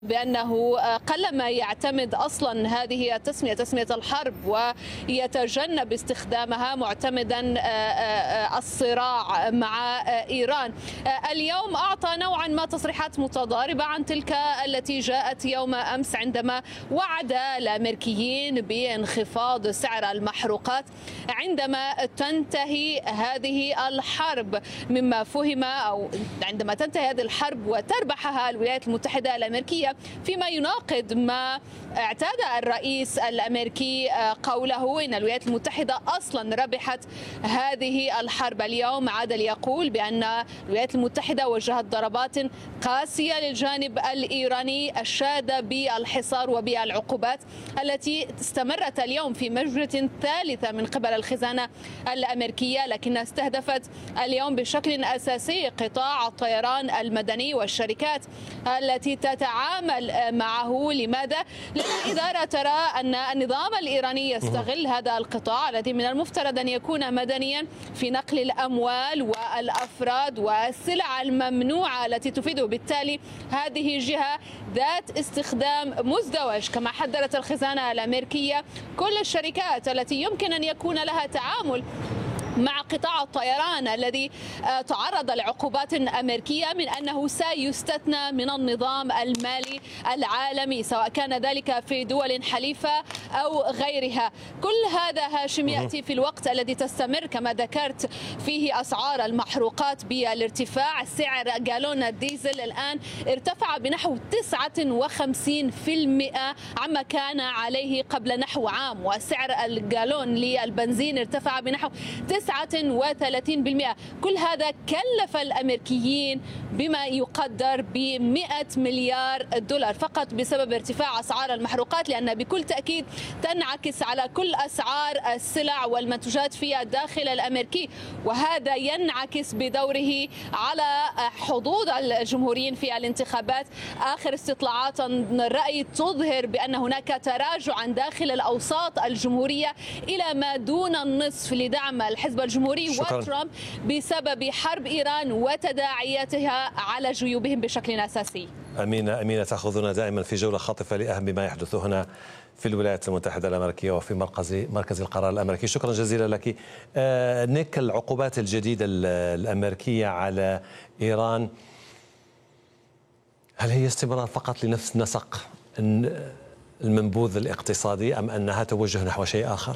بأنه قلما يعتمد أصلا هذه التسمية تسمية الحرب ويتجنب استخدامها معتمدا الصراع مع إيران. اليوم أعطى نوعا ما تصريحات متضاربة عن تلك التي جاءت يوم أمس عندما وعد الأمريكيين بانخفاض سعر المحروقات عندما تنتهي هذه الحرب، مما فهم أو عندما تنتهي هذه الحرب وتربحها الولايات المتحدة الأمريكية، فيما يناقض ما اعتاد الرئيس الأمريكي قوله إن الولايات المتحدة أصلا ربحت هذه الحرب. اليوم عاد ليقول بأن الولايات المتحدة وجهت ضربات قاسية للجانب الإيراني، أشاد بالحصار وبالعقوبات التي استمرت اليوم في موجة ثالثة من قبل الخزانة الأمريكية، لكنها استهدفت اليوم بشكل أساسي قطاع الطيران المدني والشركات التي تتعامل معه. لماذا؟ لأن الإدارة ترى أن النظام الإيراني يستغل هذا القطاع الذي من المفترض أن يكون مدنيا في نقل الأموال والأفراد والسلع الممنوعة التي تفيده. بالتالي هذه جهة ذات استخدام مزدوج كما حذرت الخزانة الأمريكية. كل الشركات التي يمكن أن يكون لها تعامل مع قطاع الطيران الذي تعرض لعقوبات أمريكية من أنه سيستثنى من النظام المالي العالمي، سواء كان ذلك في دول حليفة أو غيرها. كل هذا هاشم يأتي في الوقت الذي تستمر كما ذكرت فيه أسعار المحروقات بالارتفاع. سعر جالون الديزل الآن ارتفع بنحو 59% عما كان عليه قبل نحو عام، وسعر الجالون للبنزين ارتفع بنحو 39%. كل هذا كلف الأمريكيين بما يقدر ب100 مليار دولار فقط بسبب ارتفاع أسعار المحروقات، لأن بكل تأكيد تنعكس على كل أسعار السلع والمنتوجات في الداخل الأمريكي، وهذا ينعكس بدوره على حظوظ الجمهوريين في الانتخابات. آخر استطلاعات الرأي تظهر بأن هناك تراجعا داخل الأوساط الجمهورية إلى ما دون النصف لدعم الحزب الجمهوري وترامب بسبب حرب إيران وتداعياتها على جيوبهم بشكل أساسي. أمينة تأخذنا دائما في جولة خاطفة لأهم ما يحدث هنا في الولايات المتحدة الأمريكية وفي مركز القرار الأمريكي. شكرا جزيلا لك. نيك، العقوبات الجديدة الأمريكية على إيران، هل هي استمرار فقط لنفس نسق المنبوذ الاقتصادي أم أنها توجه نحو شيء آخر؟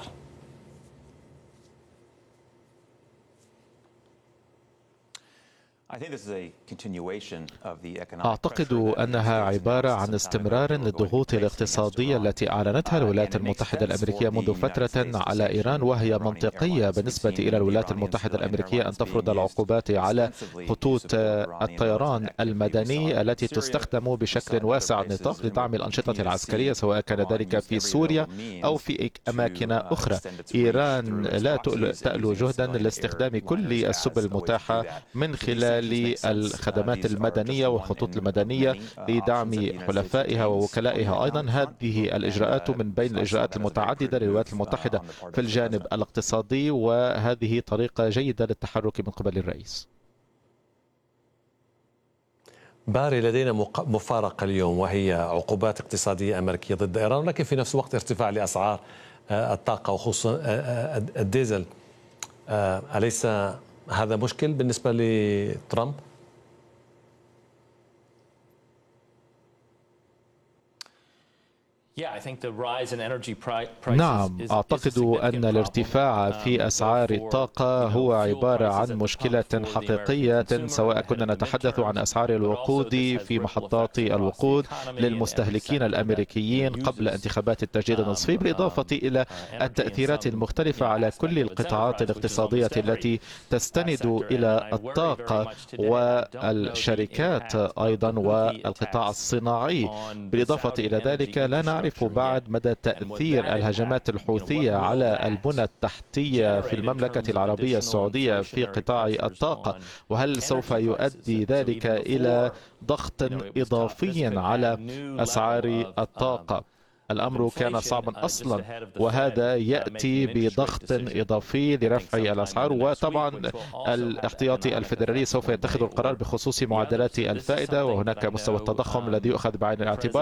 أعتقد أنها عبارة عن استمرار للضغوط الاقتصادية التي أعلنتها الولايات المتحدة الأمريكية منذ فترة على إيران، وهي منطقية بالنسبة إلى الولايات المتحدة الأمريكية أن تفرض العقوبات على خطوط الطيران المدني التي تستخدم بشكل واسع النطاق لدعم الأنشطة العسكرية، سواء كان ذلك في سوريا أو في أماكن أخرى. إيران لا تألو جهدا لاستخدام كل السبل المتاحة من خلال الخدمات المدنية والخطوط المدنية لدعم حلفائها ووكلائها. أيضا هذه الإجراءات من بين الإجراءات المتعددة للولايات المتحدة في الجانب الاقتصادي، وهذه طريقة جيدة للتحرك من قبل الرئيس. باري، لدينا مفارقة اليوم وهي عقوبات اقتصادية أمريكية ضد إيران، لكن في نفس الوقت ارتفاع لأسعار الطاقة وخصوصا الديزل. أليس هذا مشكل بالنسبة لترامب؟ نعم، أعتقد أن الارتفاع في أسعار الطاقة هو عبارة عن مشكلة حقيقية، سواء كنا نتحدث عن أسعار الوقود في محطات الوقود للمستهلكين الأمريكيين قبل انتخابات التجديد النصفي، بالإضافة إلى التأثيرات المختلفة على كل القطاعات الاقتصادية التي تستند إلى الطاقة والشركات أيضا والقطاع الصناعي. بالإضافة إلى ذلك لا نعرف بعد مدى تأثير الهجمات الحوثية على البنى التحتية في المملكة العربية السعودية في قطاع الطاقة، وهل سوف يؤدي ذلك إلى ضغط إضافي على أسعار الطاقة. الأمر كان صعبا أصلا، وهذا يأتي بضغط إضافي لرفع الأسعار. وطبعا الاحتياطي الفيدرالي سوف يتخذ القرار بخصوص معدلات الفائدة، وهناك مستوى التضخم الذي يؤخذ بعين الاعتبار.